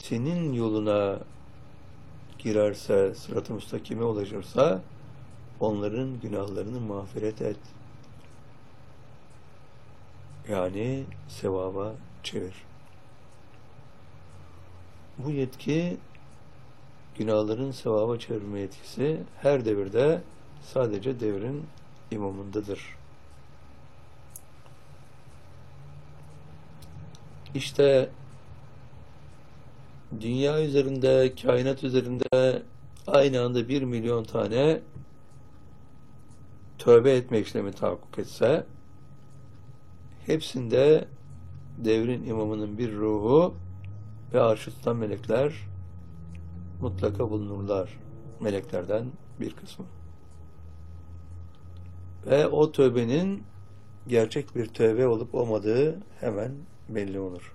senin yoluna girerse, sırat-ı müstakime ulaşırsa onların günahlarını mağfiret et. Yani sevaba çevir. Bu yetki, günahların sevaba çevirme yetkisi her devirde sadece devrin imamındadır. İşte dünya üzerinde, kainat üzerinde aynı anda 1 milyon tane tövbe etme işlemi tahakkuk etse, hepsinde devrin imamının bir ruhu ve arş-ı tutan melekler mutlaka bulunurlar. Meleklerden bir kısmı. Ve o tövbenin gerçek bir tövbe olup olmadığı hemen belli olur.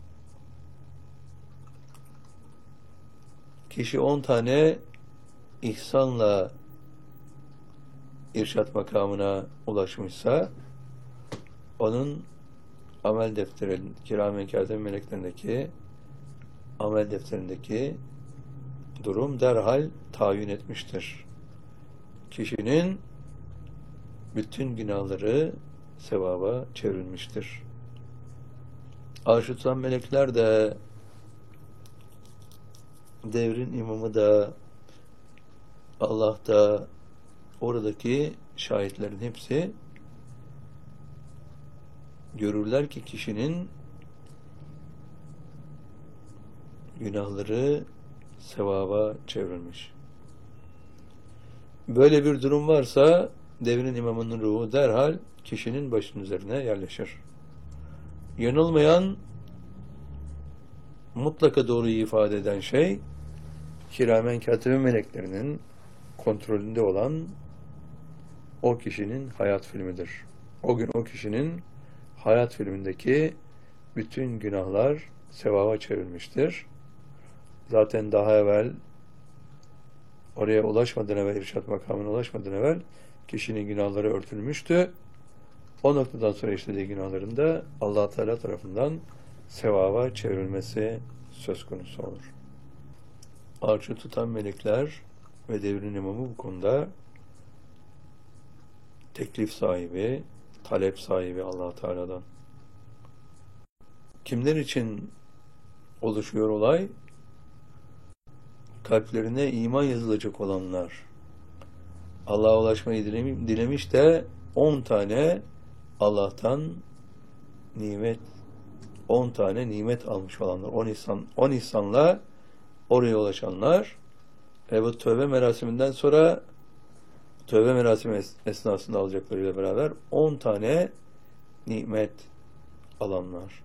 Kişi 10 tane ihsanla irşat makamına ulaşmışsa, onun amel defterinin, kiramen kâtibîn meleklerindeki amel defterindeki durum derhal tayin etmiştir. Kişinin bütün günahları sevaba çevrilmiştir. Arş-ı tutan melekler de, devrin imamı da, Allah da, oradaki şahitlerin hepsi görürler ki kişinin günahları sevaba çevrilmiş. Böyle bir durum varsa devrin imamının ruhu derhal kişinin başının üzerine yerleşir. Yanılmayan, mutlaka doğruyu ifade eden şey, kiramen kâtibîn meleklerinin kontrolünde olan o kişinin hayat filmidir. O gün o kişinin hayat filmindeki bütün günahlar sevaba çevrilmiştir. Zaten daha evvel, oraya ulaşmadan evvel, irşat makamına ulaşmadan evvel kişinin günahları örtülmüştü. O noktadan sonra işlediği günahların da Allah Teala tarafından sevaba çevrilmesi söz konusu olur. Arşı tutan melekler ve devrin imamı bu konuda teklif sahibi, talep sahibi Allah Teala'dan. Kimler için oluşuyor olay? Kalplerine iman yazılacak olanlar. Allah'a ulaşmayı dilemiş de 10 tane Allah'tan nimet, 10 tane nimet almış olanlar, 10 ihsanla oraya ulaşanlar ve bu tövbe merasiminden sonra, tövbe merasimi esnasında alacaklarıyla beraber 10 tane nimet alanlar.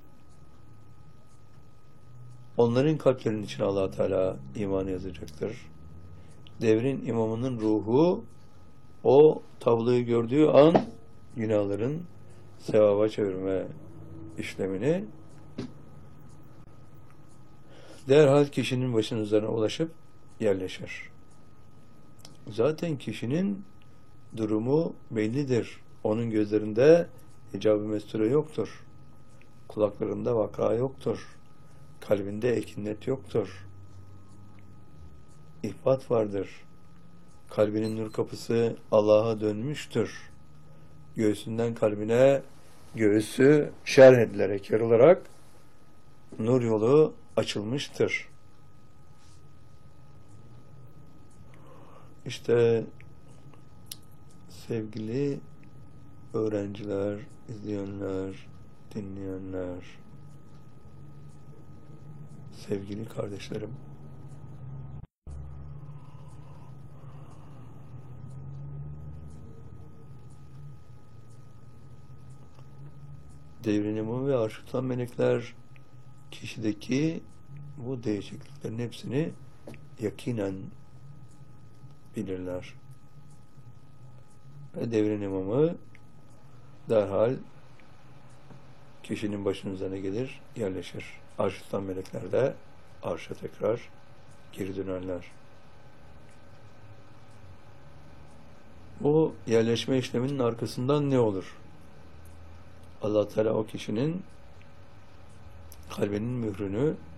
Onların kalplerinin içine Allah Teala imanı yazacaktır. Devrin imamının ruhu o tabloyu gördüğü an günahların sevaba çevirme işlemini derhal kişinin başının üzerine ulaşıp yerleşir. Zaten kişinin durumu bellidir. Onun gözlerinde hicab-ı mesture yoktur. Kulaklarında vaka yoktur. Kalbinde ekinnet yoktur. İhbat vardır. Kalbinin nur kapısı Allah'a dönmüştür. Göğsünden kalbine, göğsü şerh edilerek, yarılarak nur yolu açılmıştır. İşte sevgili öğrenciler, izleyenler, dinleyenler, sevgili kardeşlerim, devrin imamı ve arş-ı tutan melekler kişideki bu değişikliklerin hepsini yakinen bilirler. Ve devrin imamı derhal kişinin başının üzerine gelir, yerleşir. Arş-ı tutan melekler de arşa tekrar geri dönerler. Bu yerleşme işleminin arkasından ne olur? Allah Teala o kişinin kalbinin mührünü